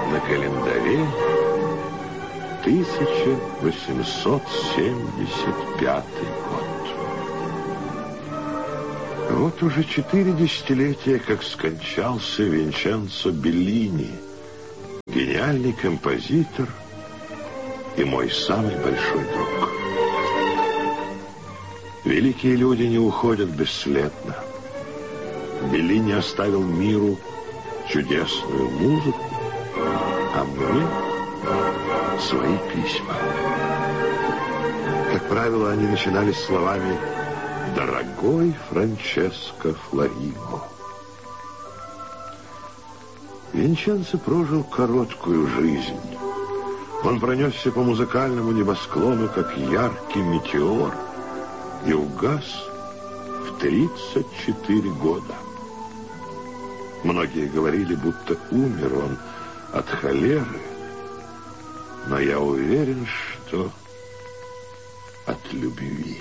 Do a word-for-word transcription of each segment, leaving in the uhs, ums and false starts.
На календаре тысяча восемьсот семьдесят пятый год. Вот уже четыре десятилетия, как скончался Винченцо Беллини, гениальный композитор и мой самый большой друг. Великие люди не уходят бесследно. Беллини оставил миру чудесную музыку, а мне свои письма. Как правило, они начинались словами «Дорогой Франческо Флорино». Винченцо прожил короткую жизнь. Он пронесся по музыкальному небосклону, как яркий метеор, и угас в тридцать четыре года. Многие говорили, будто умер он от холеры, но я уверен, что от любви.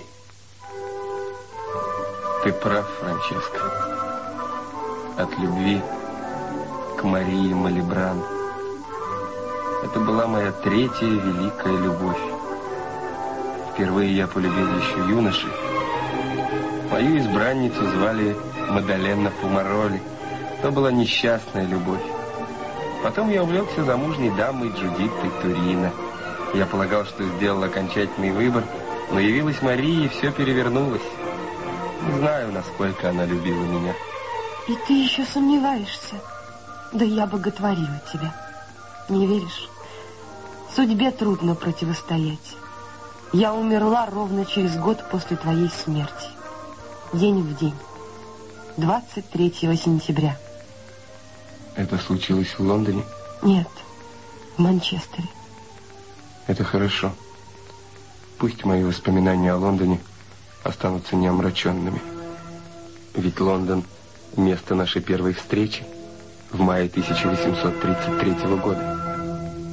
Ты прав, Франческо. От любви к Марии Малибран. Это была моя третья великая любовь. Впервые я полюбил еще юношей. Мою избранницу звали Мадаленна Фумароли. То была несчастная любовь. Потом я увлекся замужней дамой Джудиттой Турино. Я полагал, что сделал окончательный выбор, но явилась Мария, и все перевернулось. Не знаю, насколько она любила меня. И ты еще сомневаешься? Да я боготворила тебя. Не веришь? Судьбе трудно противостоять. Я умерла ровно через год после твоей смерти. День в день. двадцать третьего сентября. Это случилось в Лондоне? Нет, в Манчестере. Это хорошо. Пусть мои воспоминания о Лондоне останутся неомраченными. Ведь Лондон — место нашей первой встречи в мае тысяча восемьсот тридцать третьего года.